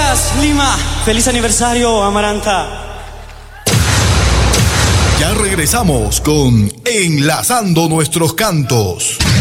Gracias, Lima. Feliz aniversario, Amaranta. Ya regresamos con Enlazando Nuestros Cantos.